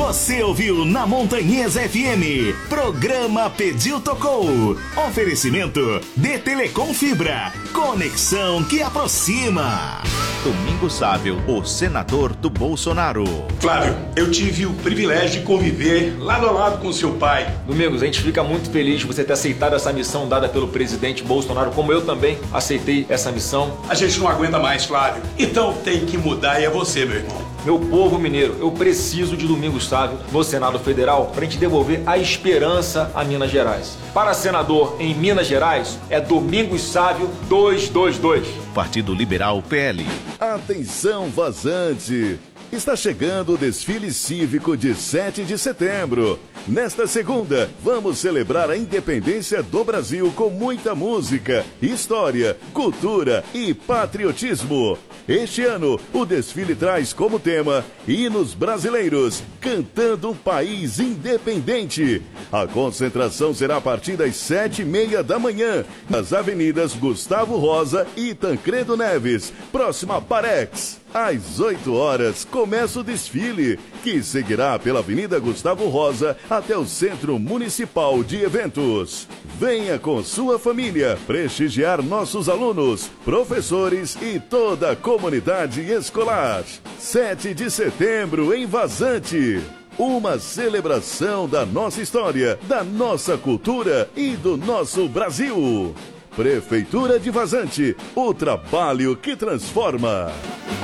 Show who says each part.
Speaker 1: Você ouviu na Montanhesa FM, programa Pediu Tocou. Oferecimento de Telecom Fibra, conexão que aproxima.
Speaker 2: Domingos Sábio, o senador do Bolsonaro.
Speaker 3: Flávio, eu tive o privilégio de conviver lado a lado com seu pai.
Speaker 4: Domingos, a gente fica muito feliz de você ter aceitado essa missão dada pelo presidente Bolsonaro, como eu também aceitei essa missão.
Speaker 3: A gente não aguenta mais, Flávio. Então tem que mudar e é você, meu irmão.
Speaker 4: Meu povo mineiro, eu preciso de Domingos Sábio no Senado Federal para a gente devolver a esperança a Minas Gerais. Para senador em Minas Gerais, é Domingos Sábio 222.
Speaker 2: Partido Liberal PL.
Speaker 5: Atenção, vazante! Está chegando o desfile cívico de 7 de setembro. Nesta segunda, vamos celebrar a independência do Brasil com muita música, história, cultura e patriotismo. Este ano, o desfile traz como tema Hinos Brasileiros, cantando um país independente. A concentração será a partir das 7h30 da manhã, nas avenidas Gustavo Rosa e Tancredo Neves, próxima a Parex. Às 8 horas, começa o desfile, que seguirá pela Avenida Gustavo Rosa até o Centro Municipal de Eventos. Venha com sua família prestigiar nossos alunos, professores e toda a comunidade escolar. 7 de setembro em Vazante. Uma celebração da nossa história, da nossa cultura e do nosso Brasil. Prefeitura de Vazante, o trabalho que transforma.